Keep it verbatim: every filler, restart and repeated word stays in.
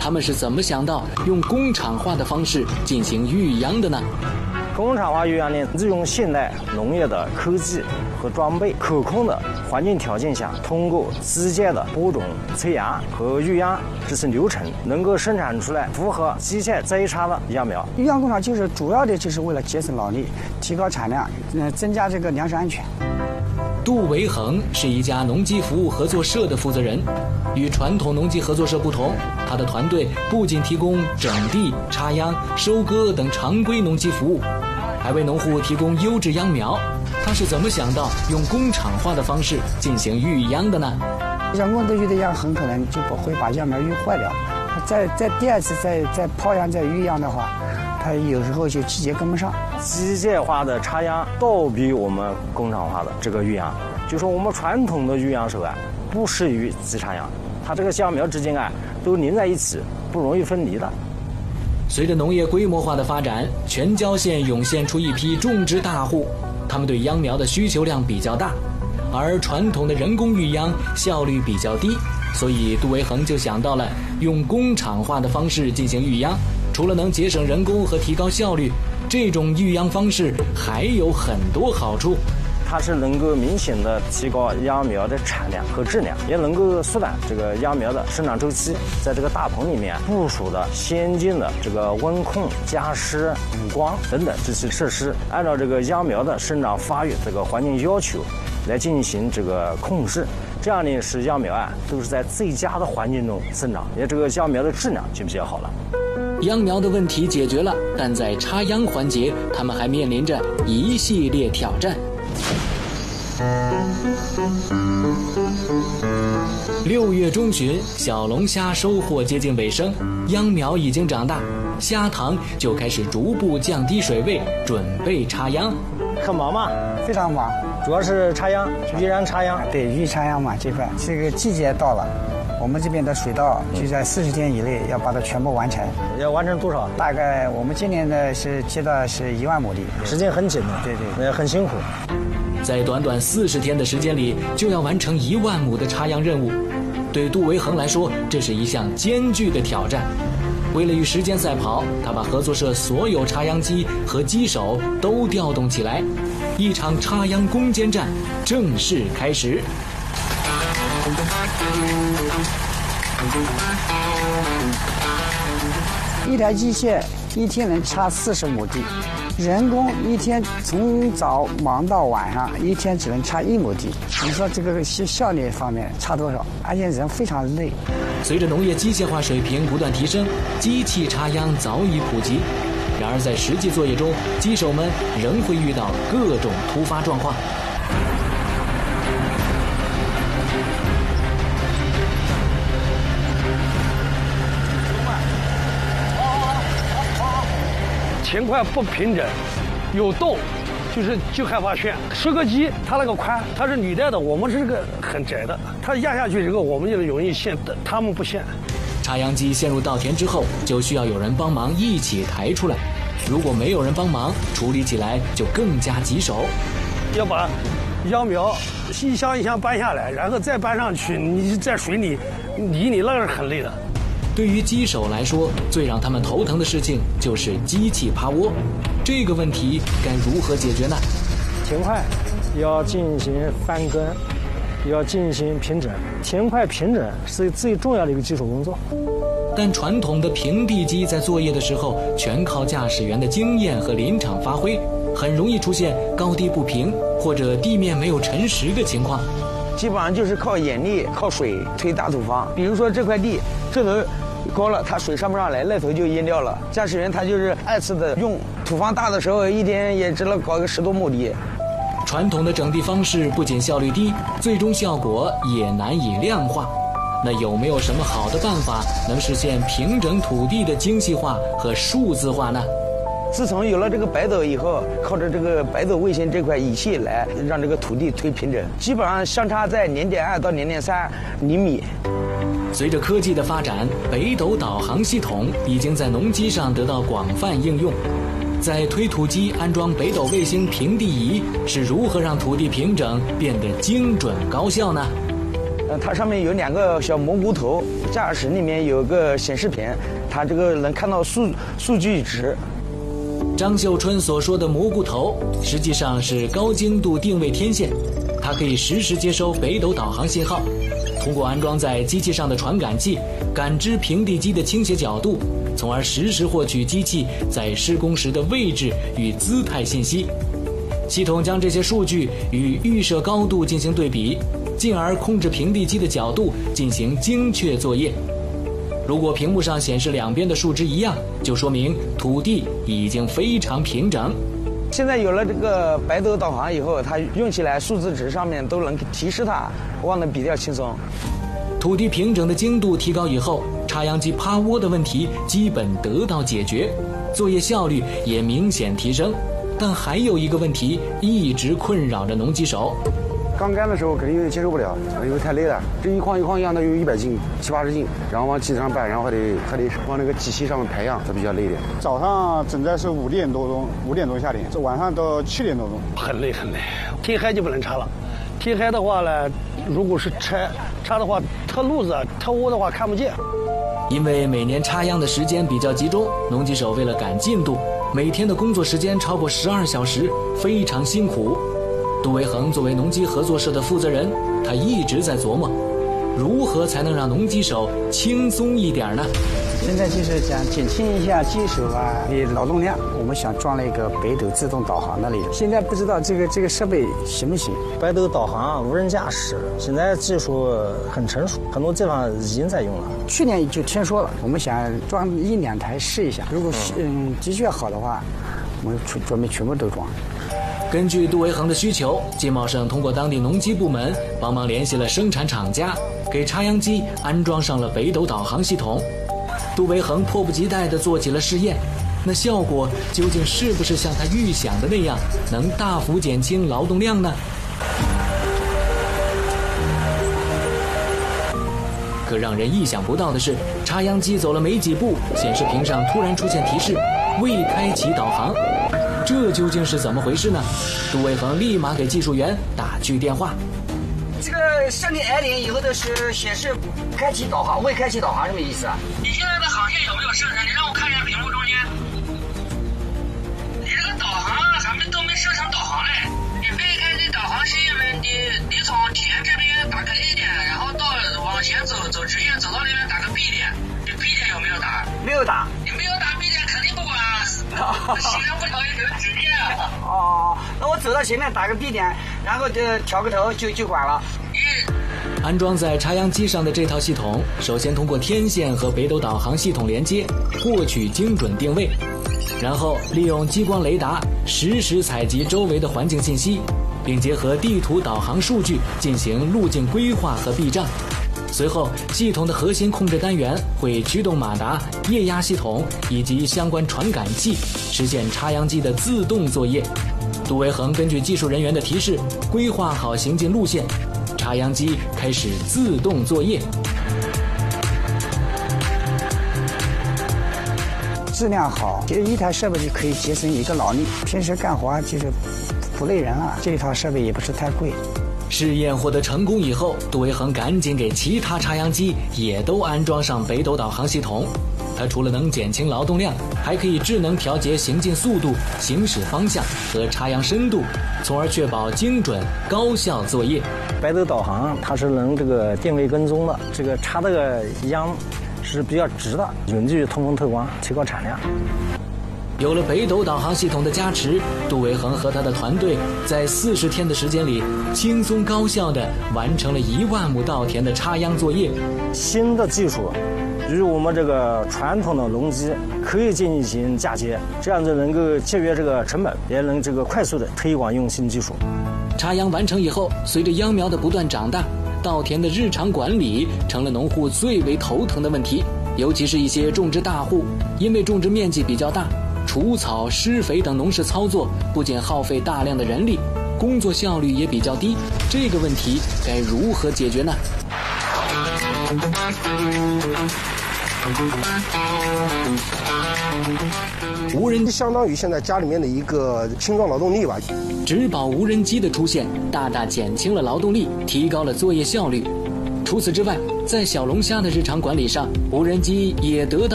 他们是怎么想到用工厂化的方式进行育养的呢？ 工厂化育养呢，利用现代农业的科技和装备，可控的环境条件下，通过机械的播种、催芽和育养这些流程，能够生产出来符合机械栽插的秧苗。 育养工厂就是主要的就是为了节省劳力、提高产量，呃，增加这个粮食安全。 杜维恒是一家农机服务合作社的负责人，与传统农机合作社不同，他的团队不仅提供整地、插秧、收割等常规农机服务，还为农户提供优质秧苗。他是怎么想到用工厂化的方式进行育秧的呢？ 人工的育的秧很可能就不会把秧苗育坏掉，在在第二次再再抛秧再育秧的话，它有时候就季节跟不上。 机械化的插秧倒比我们工厂化的这个育秧，就说我们传统的育秧手啊，不适于机插秧，它这个秧苗之间啊都连在一起，不容易分离的。 随着农业规模化的发展，全椒县涌现出一批种植大户，他们对秧苗的需求量比较大，而传统的人工育秧效率比较低，所以杜维恒就想到了用工厂化的方式进行育秧。除了能节省人工和提高效率，这种育秧方式还有很多好处。 它是能够明显的提高秧苗的产量和质量，也能够缩短这个秧苗的生长周期。在这个大棚里面部署的先进的这个温控、加湿、补光等等这些设施，按照这个秧苗的生长发育这个环境要求来进行这个控制，这样呢使秧苗啊都是在最佳的环境中生长，也这个秧苗的质量就比较好了。 秧苗的问题解决了，但在插秧环节，他们还面临着一系列挑战。六月中旬，小龙虾收获接近尾声，秧苗已经长大，虾塘就开始逐步降低水位，准备插秧。 很忙吗？ 非常忙， 主要是插秧，育秧插秧。 对，育插秧嘛，这块这个季节到了，我们这边的水稻就在四十天以内要把它全部完成。 要完成多少？ 大概我们今年的是接到是一万亩地， 时间很紧的， 对对， 呃，很辛苦。 在短短四十天的时间里，就要完成一万亩的插秧任务，对杜维恒来说，这是一项艰巨的挑战。为了与时间赛跑，他把合作社所有插秧机和机手都调动起来，一场插秧攻坚战正式开始。 一台机械一天能插四十亩地，人工一天从早忙到晚上，一天只能插一亩地。你说这个效率方面差多少？而且人非常累。 随着农业机械化水平不断提升，机器插秧早已普及。然而在实际作业中，机手们仍会遇到各种突发状况。 前块不平整，有洞，就是就害怕旋。收割机它那个宽，它是履带的，我们是这个很窄的，它压下去之后，我们就容易陷，他们不陷。 插秧机陷入稻田之后，就需要有人帮忙一起抬出来。如果没有人帮忙，处理起来就更加棘手。 要把秧苗一箱一箱搬下来，然后再搬上去，你在水里理你那个是很累的。 对于机手来说，最让他们头疼的事情就是机器趴窝。这个问题该如何解决呢？ 田块要进行翻耕，要进行平整。田块平整是最重要的一个基础工作。 但传统的平地机在作业的时候，全靠驾驶员的经验和临场发挥，很容易出现高低不平或者地面没有沉实的情况。 基本上就是靠眼力、靠水推大土方。比如说这块地，这头高了，它水上不上来，那头就淹掉了。驾驶员他就是二次的用，土方大的时候一天也只能搞个十多亩地。 传统的整地方式不仅效率低，最终效果也难以量化。那有没有什么好的办法能实现平整土地的精细化和数字化呢？ 自从有了这个北斗以后，靠着这个北斗卫星这块仪器来让这个土地推平整，基本上相差在零点二到零点三厘米。 随着科技的发展，北斗导航系统已经在农机上得到广泛应用。在推土机安装北斗卫星平地仪，是如何让土地平整变得精准高效呢？ 呃，它上面有两个小蘑菇头，驾驶里面有个显示屏，它这个能看到数数据值。 张秀春所说的蘑菇头，实际上是高精度定位天线，它可以实时接收北斗导航信号，通过安装在机器上的传感器，感知平地机的倾斜角度，从而实时获取机器在施工时的位置与姿态信息。系统将这些数据与预设高度进行对比，进而控制平地机的角度进行精确作业。如果屏幕上显示两边的数值一样，就说明土地已经非常平整。 现在有了这个北斗导航以后，它用起来数字值上面都能提示它，忘得比较轻松。 土地平整的精度提高以后，插秧机趴窝的问题基本得到解决，作业效率也明显提升。但还有一个问题一直困扰着农机手。 刚干的时候肯定有点接受不了，因为太累了。这一筐一筐秧的有一百斤、七八十斤，然后往机子上搬，然后还得还得往那个机器上面排秧，它比较累一点。 早上整在是五点多钟，五点钟下点，这晚上到七点多钟， 很累很累。天黑就不能插了，天黑的话呢，如果是插插的话，特路子、特窝的话看不见。 因为每年插秧的时间比较集中，农机手为了赶进度，每天的工作时间超过十二小时，非常辛苦。杜维恒作为农机合作社的负责人，他一直在琢磨，如何才能让农机手轻松一点呢？ 现在就是想减轻一下机手啊的劳动量，我们想装了一个北斗自动导航的那种。现在不知道这个这个设备行不行？ 北斗导航、无人驾驶，现在技术很成熟，很多地方已经在用了。 去年就听说了，我们想装一两台试一下，如果嗯的确好的话，我们准准备全部都装。 根据杜维恒的需求，金茂盛通过当地农机部门帮忙联系了生产厂家，给插秧机安装上了北斗导航系统。杜维恒迫不及待地做起了试验，那效果究竟是不是像他预想的那样，能大幅减轻劳动量呢？可让人意想不到的是，插秧机走了没几步，显示屏上突然出现提示未开启导航。这究竟是怎么回事呢？杜维恒立马给技术员打去电话。 这个上点挨点以后的是显示开启导航，未开启导航什么意思啊？ 你现在的航线有没有设成？你让我看一下屏幕中间。你这个导航还没都没设成导航嘞。你未开启导航是因为你你从田这边打个 A 点，然后到往前走走直线走到那边打个 B 点，你 B 点有没有打？ 没有打。 你没有打 B 点肯定不管啊，行不了也有直线啊。 哦，那我走到前面打个 B 点，然后就调个头就就管了。 安装在插秧机上的这套系统，首先通过天线和北斗导航系统连接，获取精准定位，然后利用激光雷达实时采集周围的环境信息，并结合地图导航数据进行路径规划和避障。随后，系统的核心控制单元会驱动马达、液压系统以及相关传感器，实现插秧机的自动作业。杜维恒根据技术人员的提示，规划好行进路线，插秧机开始自动作业。 质量好，其实一台设备就可以节省一个劳力，平时干活就是不累人了。这一套设备也不是太贵。 试验获得成功以后，杜维恒赶紧给其他插秧机也都安装上北斗导航系统。它除了能减轻劳动量，还可以智能调节行进速度、行驶方向和插秧深度，从而确保精准高效作业。 北斗导航它是能这个定位跟踪的，这个插这个秧是比较直的，有利于通风透光，提高产量。 有了北斗导航系统的加持，杜维恒和他的团队在四十天的时间里，轻松高效地完成了一万亩稻田的插秧作业。 新的技术与我们这个传统的农机可以进行嫁接，这样就能够节约这个成本，也能这个快速的推广用新技术。 插秧完成以后，随着秧苗的不断长大，稻田的日常管理成了农户最为头疼的问题。尤其是一些种植大户，因为种植面积比较大，除草、施肥等农事操作不仅耗费大量的人力，工作效率也比较低。这个问题该如何解决呢？ 无人机相当于现在家里面的一个轻装劳动力吧。 植保无人机的出现，大大减轻了劳动力，提高了作业效率。 除此之外，在小龙虾的日常管理上，无人机也得到